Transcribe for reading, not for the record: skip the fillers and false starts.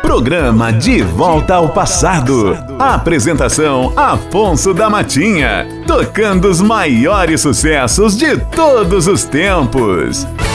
Programa De Volta ao Passado. Apresentação: Afonso da Matinha. Tocando os maiores sucessos de todos os tempos.